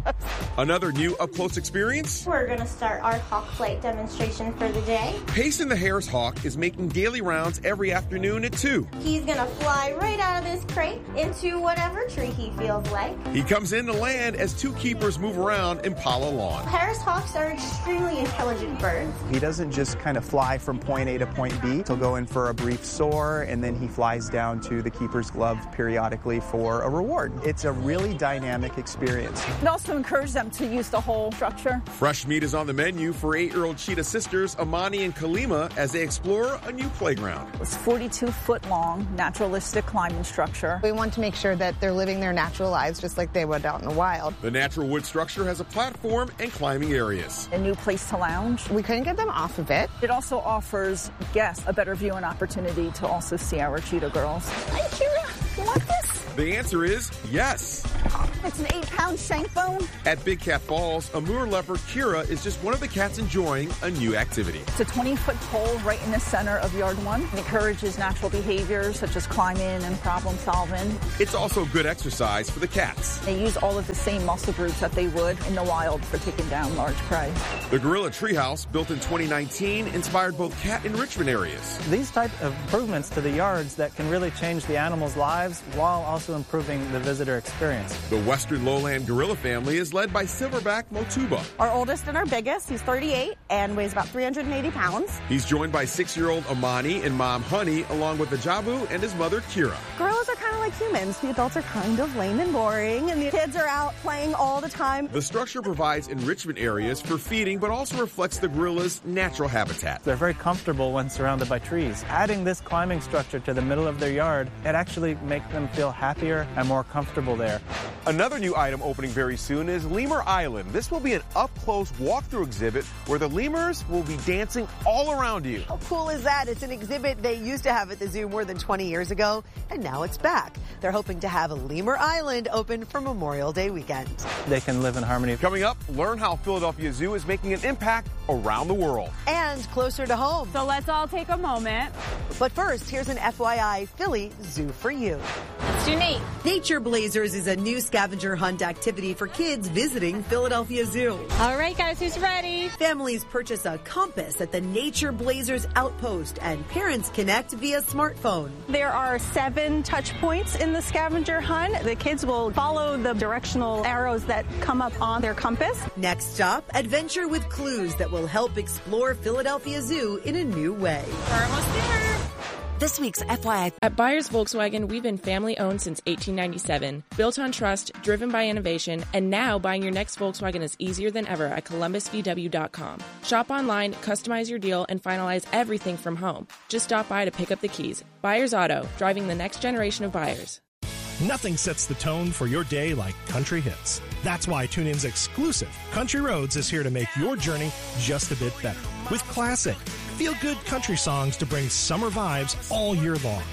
Another new up-close experience? We're going to start our hawk flight demonstration for the day. Payson the Hare's hawk is making daily rounds every afternoon at 2. He's going to fly right out of this crate into whatever tree he feels like. He comes in to land as 2 keepers move around Impala lawn. Harris hawks are extremely intelligent birds. He doesn't just kind of fly from point A to point B. He'll go in for a brief soar, and then he flies down to the keeper's glove periodically for a reward. It's a really dynamic experience. Also encourage them to use the whole structure. Fresh meat is on the menu for 8-year-old cheetah sisters Amani and Kalima as they explore a new playground. It's 42-foot long, naturalistic climbing structure. We want to make sure that they're living their natural lives just like they would out in the wild. The natural wood structure has a platform and climbing areas. A new place to lounge. We couldn't get them off of it. It also offers guests a better view and opportunity to also see our cheetah girls. Hi, Kira. You want this? The answer is yes. It's an 8-pound shank bone. At Big Cat Falls, Amur leopard Kira is just one of the cats enjoying a new activity. It's a 20-foot pole right in the center of Yard 1. It encourages natural behaviors such as climbing and problem solving. It's also good exercise for the cats. They use all of the same muscle groups that they would in the wild for taking down large prey. The Gorilla Treehouse, built in 2019, inspired both cat enrichment areas. These type of improvements to the yards that can really change the animals' lives while also improving the visitor experience. The Western Lowland Gorilla family is led by Silverback Motuba. Our oldest and our biggest, he's 38 and weighs about 380 pounds. He's joined by 6-year-old Amani and mom Honey, along with the Jabu and his mother Kira. Gorillas are kind of like humans. The adults are kind of lame and boring, and the kids are out playing all the time. The structure provides enrichment areas for feeding, but also reflects the gorilla's natural habitat. They're very comfortable when surrounded by trees. Adding this climbing structure to the middle of their yard, it actually makes them feel happier and more comfortable there. Another new item opening very soon is Lemur Island. This will be an up-close walkthrough exhibit where the lemurs will be dancing all around you. How cool is that? It's an exhibit they used to have at the zoo more than 20 years ago, and now it's back. They're hoping to have Lemur Island open for Memorial Day weekend. They can live in harmony. Coming up, learn how Philadelphia Zoo is making an impact around the world. And closer to home. So let's all take a moment. But first, here's an FYI Philly Zoo for you. It's unique. Nature Blazers is a new scavenger hunt activity for kids visiting Philadelphia Zoo. All right, guys, who's ready? Families purchase a compass at the Nature Blazers outpost, and parents connect via smartphone. There are 7 touch points in the scavenger hunt. The kids will follow the directional arrows that come up on their compass. Next stop, adventure with clues that will help explore Philadelphia Zoo in a new way. We're almost there. This week's FYI. At Byers Volkswagen, we've been family-owned since 1897, built on trust, driven by innovation, and now buying your next Volkswagen is easier than ever at columbusvw.com. Shop online, customize your deal, and finalize everything from home. Just stop by to pick up the keys. Byers Auto, driving the next generation of buyers. Nothing sets the tone for your day like country hits. That's why TuneIn's exclusive Country Roads is here to make your journey just a bit better. With classic, feel-good country songs to bring summer vibes all year long.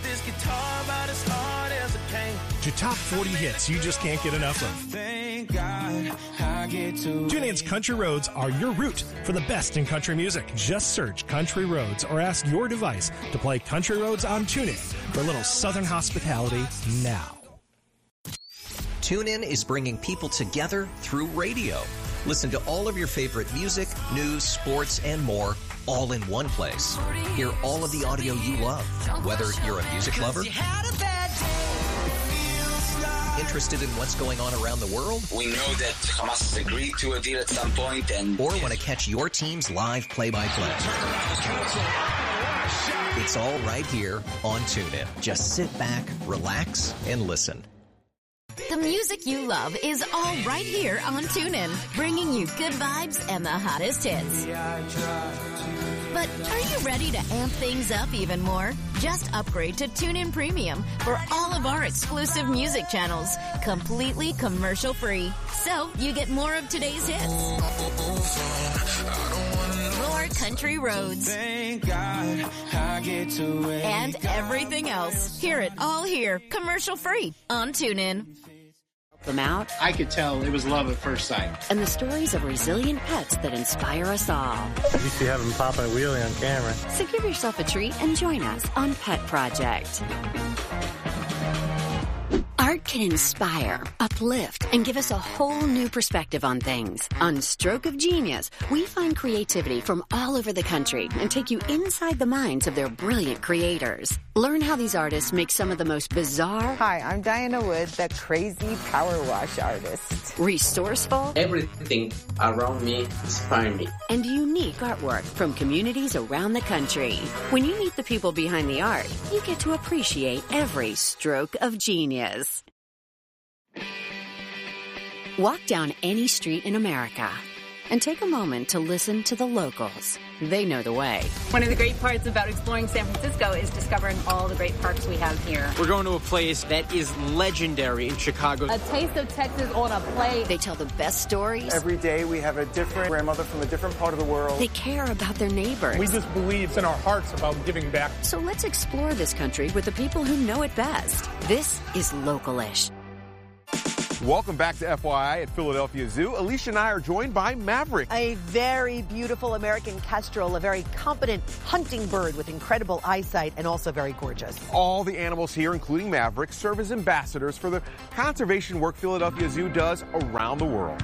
To top 40 hits you just can't get enough of. TuneIn's Country Roads are your route for the best in country music. Just search Country Roads or ask your device to play Country Roads on TuneIn for a little southern hospitality now. TuneIn is bringing people together through radio. Listen to all of your favorite music, news, sports, and more, all in one place. Hear all of the audio you love, whether you're a music lover, interested in what's going on around the world, we know that Hamas has agreed to a deal at some point, and or want to catch your team's live play-by-play. It's all right here on TuneIn. Just sit back, relax, and listen. The music you love is all right here on TuneIn, bringing you good vibes and the hottest hits. But are you ready to amp things up even more? Just upgrade to TuneIn Premium for all of our exclusive music channels, completely commercial-free. So you get more of today's hits, more country roads, and everything else. Hear it all here, commercial-free on TuneIn. Them out. I could tell it was love at first sight. And the stories of resilient pets that inspire us all. You see have them popping a wheelie on camera. So give yourself a treat and join us on Pet Project. Art can inspire, uplift, and give us a whole new perspective on things. On Stroke of Genius, we find creativity from all over the country and take you inside the minds of their brilliant creators. Learn how these artists make some of the most bizarre... Hi, I'm Diana Wood, the crazy power wash artist. Resourceful... Everything around me inspires me. And unique artwork from communities around the country. When you meet the people behind the art, you get to appreciate every stroke of genius. Walk down any street in America and take a moment to listen to the locals. They know the way. One of the great parts about exploring San Francisco is discovering all the great parks we have here. We're going to a place that is legendary in Chicago. A taste of Texas on a plate. They tell the best stories. Every day we have a different grandmother from a different part of the world. They care about their neighbors. We just believe in our hearts about giving back. So let's explore this country with the people who know it best. This is Local-ish. Welcome back to FYI at Philadelphia Zoo. Alicia and I are joined by Maverick. A very beautiful American kestrel, a very competent hunting bird with incredible eyesight and also very gorgeous. All the animals here, including Maverick, serve as ambassadors for the conservation work Philadelphia Zoo does around the world.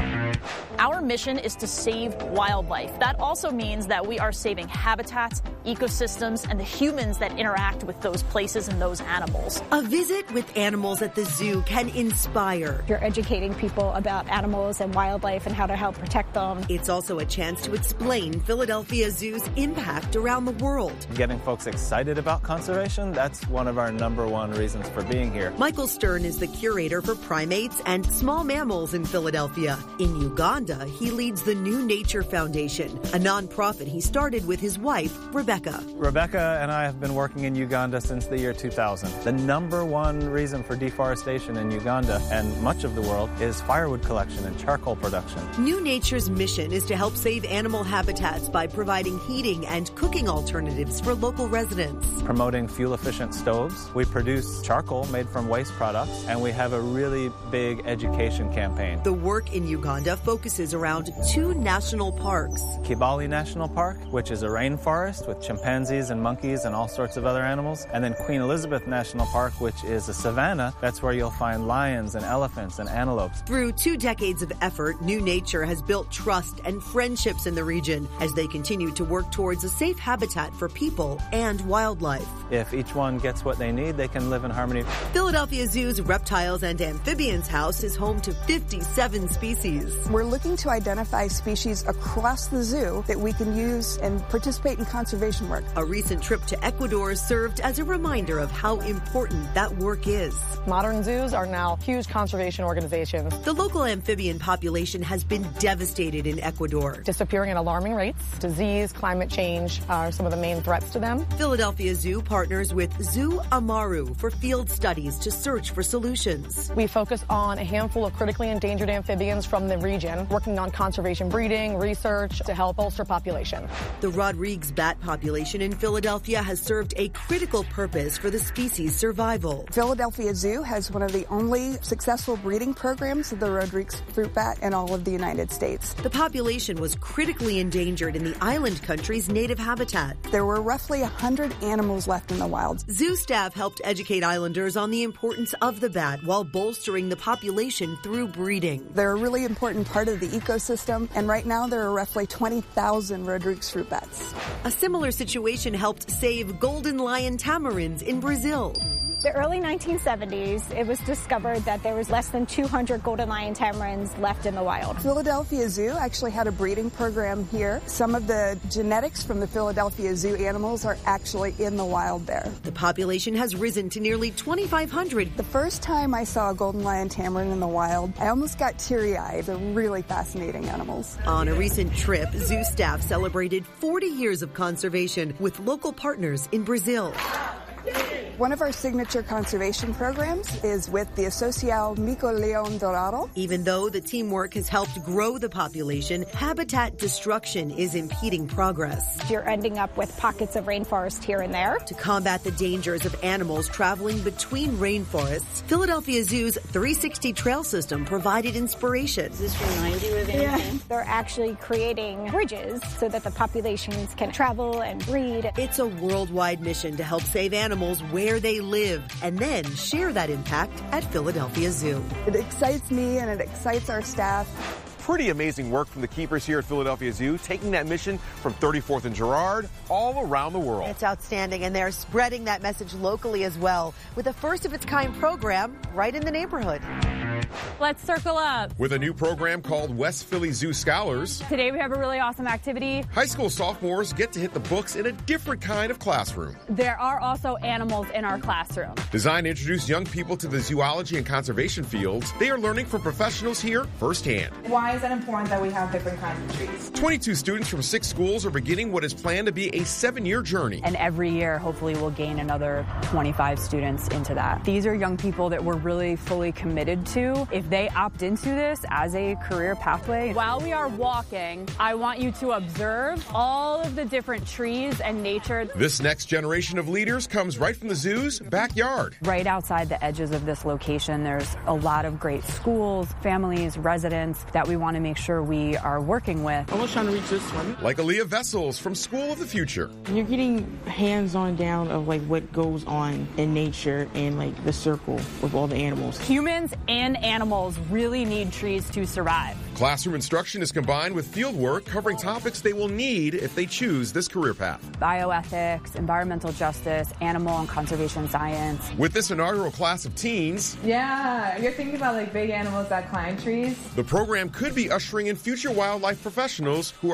Our mission is to save wildlife. That also means that we are saving habitats, ecosystems, and the humans that interact with those places and those animals. A visit with animals at the zoo can inspire. You're educating people about animals and wildlife and how to help protect them. It's also a chance to explain Philadelphia Zoo's impact around the world. Getting folks excited about conservation, that's one of our #1 reasons for being here. Michael Stern is the curator for primates and small mammals in Philadelphia. In Uganda, he leads the New Nature Foundation, a nonprofit he started with his wife, Rebecca. Rebecca and I have been working in Uganda since the year 2000. The #1 reason for deforestation in Uganda and much of the world is firewood collection and charcoal production. New Nature's mission is to help save animal habitats by providing heating and cooking alternatives for local residents. Promoting fuel-efficient stoves. We produce charcoal made from waste products, and we have a really big education campaign. The work in Uganda focuses around 2 national parks. Kibale National Park, which is a rainforest with chimpanzees and monkeys and all sorts of other animals. And then Queen Elizabeth National Park, which is a savanna. That's where you'll find lions and elephants and antelopes. Through 2 decades of effort, New Nature has built trust and friendships in the region as they continue to work towards a safe habitat for people and wildlife. If each one gets what they need, they can live in harmony. Philadelphia Zoo's Reptiles and Amphibians House is home to 57 species. We're looking to identify species across the zoo that we can use and participate in conservation work. A recent trip to Ecuador served as a reminder of how important that work is. Modern zoos are now huge conservation organizations. The local amphibian population has been devastated in Ecuador. Disappearing at alarming rates. Disease, climate change are some of the main threats to them. Philadelphia Zoo partners with Zoo Amaru for field studies to search for solutions. We focus on a handful of critically endangered amphibians from the region, working on conservation breeding, research to help bolster population. The Rodrigues bat population in Philadelphia has served a critical purpose for the species' survival. Philadelphia Zoo has one of the only successful breeding programs of the Rodrigues fruit bat in all of the United States. The population was critically endangered in the island country's native habitat. There were roughly 100 animals left in the wild. Zoo staff helped educate islanders on the importance of the bat while bolstering the population through breeding. They're a really important part of the ecosystem, and right now there are roughly 20,000 Rodrigues fruit bats. A similar situation helped save golden lion tamarins in Brazil. The early 1970s, it was discovered that there was less than 200 golden lion tamarins left in the wild. Philadelphia Zoo actually had a breeding program here. Some of the genetics from the Philadelphia Zoo animals are actually in the wild there. The population has risen to nearly 2,500. The first time I saw a golden lion tamarin in the wild, I almost got teary-eyed. They're really fascinating animals. On a recent trip, zoo staff celebrated 40 years of conservation with local partners in Brazil. One of our signature conservation programs is with the Asociação Mico-Leão Dourado. Even though the teamwork has helped grow the population, habitat destruction is impeding progress. You're ending up with pockets of rainforest here and there. To combat the dangers of animals traveling between rainforests, Philadelphia Zoo's 360 trail system provided inspiration. Does this remind you of anything? They're actually creating bridges so that the populations can travel and breed. It's a worldwide mission to help save animals where they live and then share that impact at Philadelphia Zoo. It excites me and it excites our staff. Pretty amazing work from the keepers here at Philadelphia Zoo, taking that mission from 34th and Girard all around the world. It's outstanding, and they're spreading that message locally as well with a first-of-its-kind program right in the neighborhood. Let's circle up. With a new program called West Philly Zoo Scholars. Today we have a really awesome activity. High school sophomores get to hit the books in a different kind of classroom. There are also animals in our classroom. Designed to introduce young people to the zoology and conservation fields, they are learning from professionals here firsthand. Why is that important that we have different kinds of trees? 22 students from 6 schools are beginning what is planned to be a 7-year journey. And every year, hopefully, we'll gain another 25 students into that. These are young people that we're really fully committed to. If they opt into this as a career pathway. While we are walking, I want you to observe all of the different trees and nature. This next generation of leaders comes right from the zoo's backyard. Right outside the edges of this location, there's a lot of great schools, families, residents that we want to make sure we are working with. I was trying to reach this one. Like Aaliyah Vessels from School of the Future. You're getting hands-on down of like what goes on in nature and like the circle with all the animals. Humans and animals really need trees to survive. Classroom instruction is combined with field work covering topics they will need if they choose this career path. Bioethics, environmental justice, animal and conservation science. With this inaugural class of teens, yeah, you're thinking about like big animals that climb trees. The program could be ushering in future wildlife professionals who are